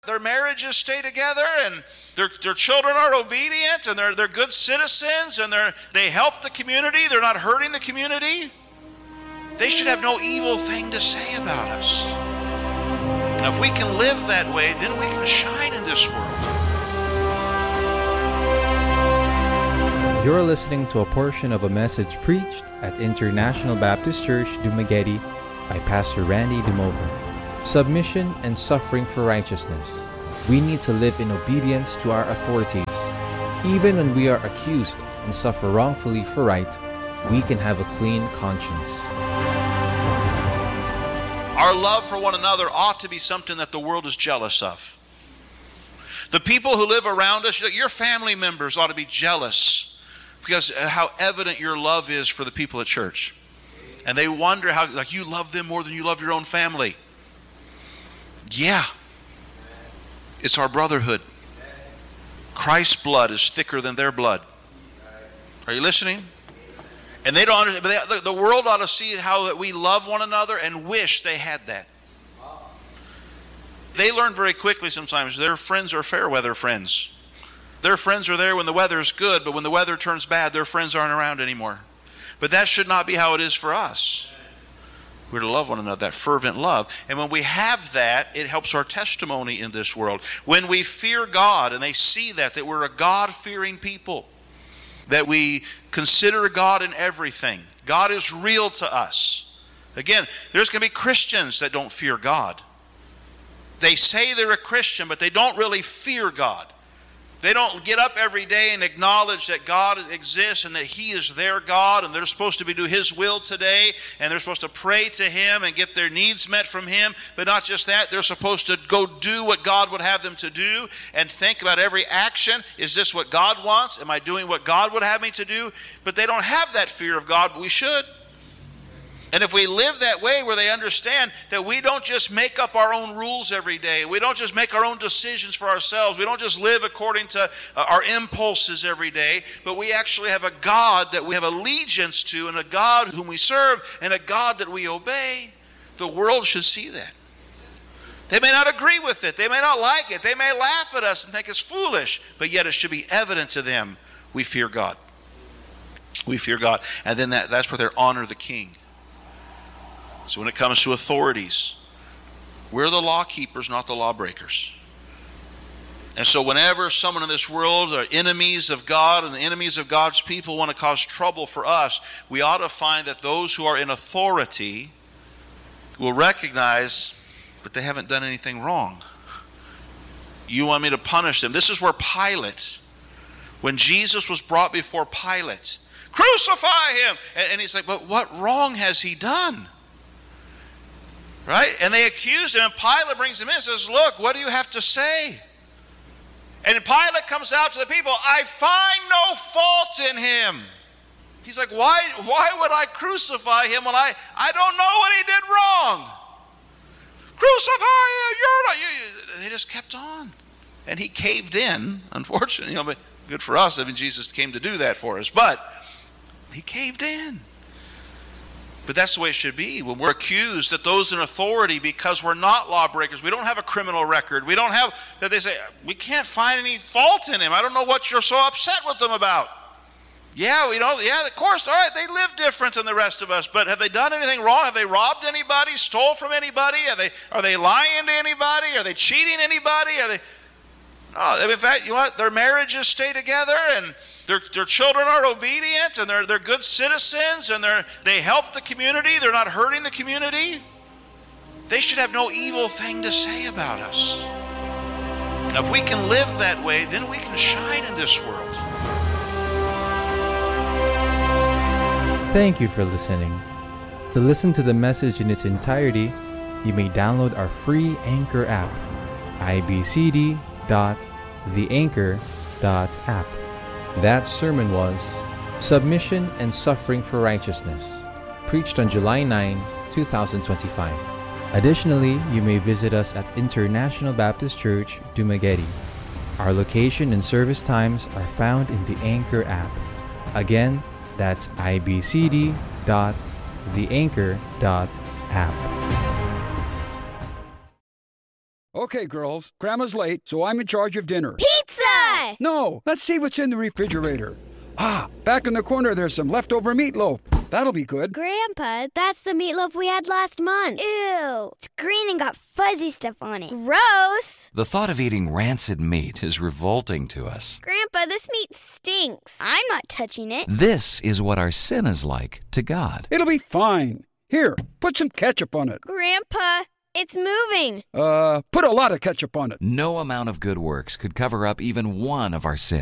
Their marriages stay together, and their children are obedient, and they're good citizens, and they help the community. They're not hurting the community. They should have no evil thing to say about us. Now, if we can live that way, then we can shine in this world. You're listening to a portion of a message preached at International Baptist Church, Dumaguete by Pastor Randy Dumover. Submission and suffering for righteousness. We need to live in obedience to our authorities. Even when we are accused and suffer wrongfully for right, we can have a clean conscience. Our love for one another ought to be something that the world is jealous of. The people who live around us, your family members ought to be jealous because how evident your love is for the people at church. And they wonder how, like, you love them more than you love your own family. Yeah. It's our brotherhood. Christ's blood is thicker than their blood. Are you listening? And they don't understand, but the world ought to see how that we love one another and wish they had that. They learn very quickly sometimes their friends are fair weather friends. Their friends are there when the weather is good, but when the weather turns bad, their friends aren't around anymore. But that should not be how it is for us. We're to love one another, that fervent love. And when we have that, it helps our testimony in this world. When we fear God and they see that we're a God-fearing people, that we consider God in everything. God is real to us. Again, there's going to be Christians that don't fear God. They say they're a Christian, but they don't really fear God. They don't get up every day and acknowledge that God exists and that He is their God, and they're supposed to do His will today, and they're supposed to pray to Him and get their needs met from Him. But not just that, they're supposed to go do what God would have them to do and think about every action. Is this what God wants? Am I doing what God would have me to do? But they don't have that fear of God, but we should. And if we live that way where they understand that we don't just make up our own rules every day, we don't just make our own decisions for ourselves, we don't just live according to our impulses every day, but we actually have a God that we have allegiance to and a God whom we serve and a God that we obey, the world should see that. They may not agree with it, they may not like it, they may laugh at us and think it's foolish, but yet it should be evident to them we fear God. We fear God, and then that's where they honor the King. So when it comes to authorities, we're the law keepers, not the lawbreakers. And so whenever someone in this world are enemies of God and the enemies of God's people want to cause trouble for us, we ought to find that those who are in authority will recognize, but they haven't done anything wrong. You want me to punish them. This is where Pilate, when Jesus was brought before Pilate, crucify him! And he's like, but what wrong has he done? Right? And they accuse him, and Pilate brings him in and says, look, what do you have to say? And Pilate comes out to the people, I find no fault in him. He's like, why would I crucify him when I don't know what he did wrong? Crucify him, they just kept on. And he caved in, unfortunately, but good for us. I mean, Jesus came to do that for us, but he caved in. But that's the way it should be. When we're accused, that those in authority, because we're not lawbreakers, we don't have a criminal record, we don't have, that they say, we can't find any fault in him. I don't know what you're so upset with them about. Yeah, of course, all right, they live different than the rest of us, but have they done anything wrong? Have they robbed anybody, stole from anybody? Are they lying to anybody? Are they cheating anybody? No, in fact, you know what? Their marriages stay together, and their children are obedient, and they're good citizens, and they help the community. They're not hurting the community. They should have no evil thing to say about us. Now, if we can live that way, then we can shine in this world. Thank you for listening. To listen to the message in its entirety, you may download our free Anchor app, ibcd.theanchor.app. That sermon was Submission and Suffering for Righteousness, preached on July 9, 2025. Additionally, you may visit us at International Baptist Church, Dumaguete. Our location and service times are found in the Anchor app. Again, that's ibcd.theanchor.app. Okay, girls, Grandma's late, so I'm in charge of dinner. Pizza! No, let's see what's in the refrigerator. Back in the corner, there's some leftover meatloaf. That'll be good. Grandpa, that's the meatloaf we had last month. Ew, it's green and got fuzzy stuff on it. Gross! The thought of eating rancid meat is revolting to us. Grandpa, this meat stinks. I'm not touching it. This is what our sin is like to God. It'll be fine. Here, put some ketchup on it. Grandpa, it's moving. Put a lot of ketchup on it. No amount of good works could cover up even one of our sins.